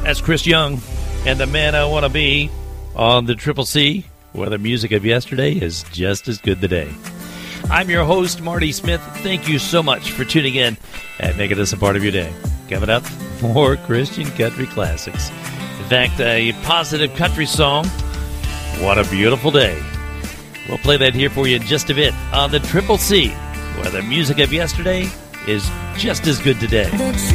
That's Chris Young and The Man I Want to Be on the Triple C, where the music of yesterday is just as good today. I'm your host, Marty Smith. Thank you so much for tuning in and making this a part of your day. Coming up, more Christian country classics. In fact, a positive country song, What a Beautiful Day. We'll play that here for you in just a bit on the Triple C, where the music of yesterday is just as good today.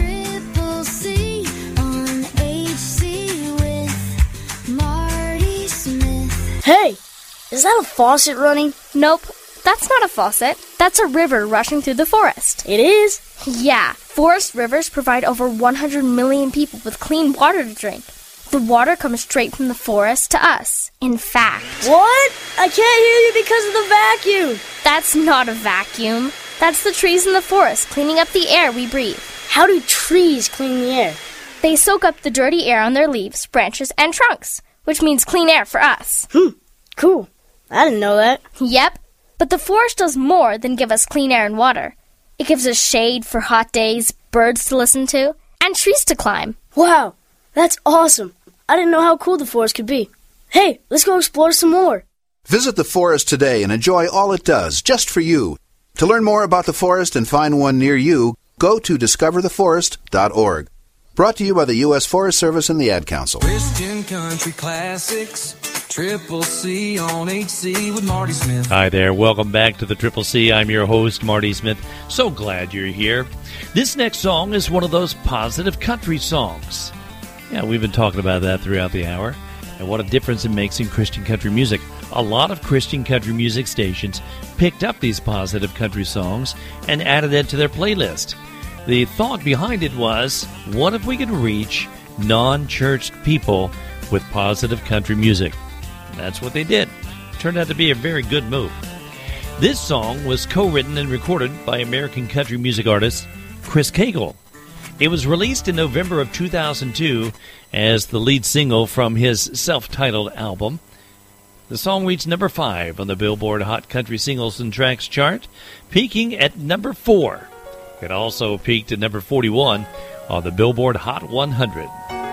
Hey, is that a faucet running? Nope, that's not a faucet. That's a river rushing through the forest. It is? Yeah, forest rivers provide over 100 million people with clean water to drink. The water comes straight from the forest to us. In fact... What? I can't hear you because of the vacuum. That's not a vacuum. That's the trees in the forest cleaning up the air we breathe. How do trees clean the air? They soak up the dirty air on their leaves, branches, and trunks, which means clean air for us. Cool. I didn't know that. Yep. But the forest does more than give us clean air and water. It gives us shade for hot days, birds to listen to, and trees to climb. Wow, that's awesome. I didn't know how cool the forest could be. Hey, let's go explore some more. Visit the forest today and enjoy all it does, just for you. To learn more about the forest and find one near you, go to discovertheforest.org. Brought to you by the U.S. Forest Service and the Ad Council. Christian Country Classics, Triple C on HC with Marty Smith. Hi there. Welcome back to the Triple C. I'm your host, Marty Smith. So glad you're here. This next song is one of those positive country songs. Yeah, we've been talking about that throughout the hour, and what a difference it makes in Christian country music. A lot of Christian country music stations picked up these positive country songs and added it to their playlist. The thought behind it was, what if we could reach non-churched people with positive country music? And that's what they did. Turned out to be a very good move. This song was co-written and recorded by American country music artist Chris Cagle. It was released in November of 2002 as the lead single from his self-titled album. The song reached number 5 on the Billboard Hot Country Singles and Tracks chart, peaking at number 4. It also peaked at number 41 on the Billboard Hot 100.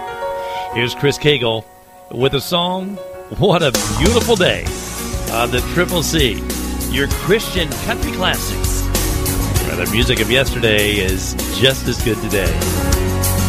Here's Chris Cagle with the song, What a Beautiful Day, on the Triple C, your Christian country classics, where the music of yesterday is just as good today.